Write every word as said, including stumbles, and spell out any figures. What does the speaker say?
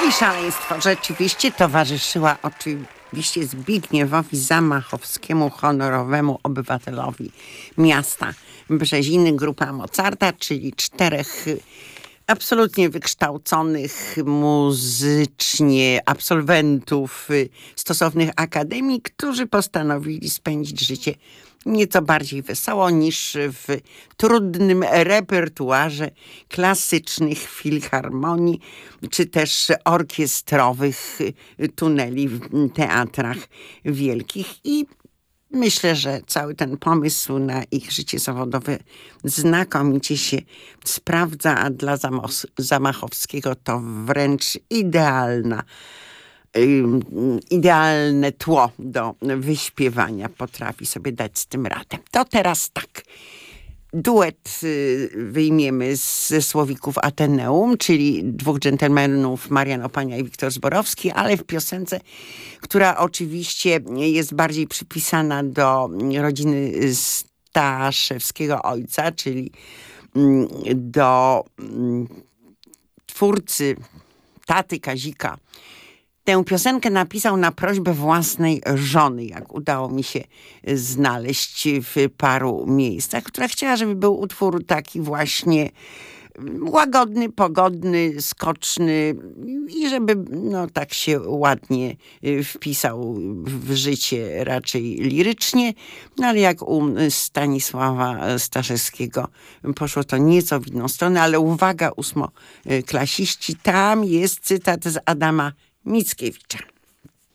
I szaleństwo rzeczywiście towarzyszyła oczywiście Zbigniewowi Zamachowskiemu, honorowemu obywatelowi miasta Brzeziny, grupa Mozarta, czyli czterech absolutnie wykształconych muzycznie absolwentów stosownych akademii, którzy postanowili spędzić życie nieco bardziej wesoło niż w trudnym repertuarze klasycznych filharmonii, czy też orkiestrowych tuneli w teatrach wielkich. I myślę, że cały ten pomysł na ich życie zawodowe znakomicie się sprawdza, a dla Zamos- Zamachowskiego to wręcz idealna idealne tło do wyśpiewania. Potrafi sobie dać z tym radę. To teraz tak. Duet wyjmiemy ze słowików Ateneum, czyli dwóch dżentelmenów, Marian Opania i Wiktor Zborowski, ale w piosence, która oczywiście jest bardziej przypisana do rodziny Staszewskiego ojca, czyli do twórcy, taty Kazika. Tę piosenkę napisał na prośbę własnej żony, jak udało mi się znaleźć w paru miejscach, która chciała, żeby był utwór taki właśnie łagodny, pogodny, skoczny i żeby no tak się ładnie wpisał w życie raczej lirycznie, no ale jak u Stanisława Staszewskiego poszło to nieco w inną stronę, ale uwaga ósmoklasiści, tam jest cytat z Adama Mickiewicza.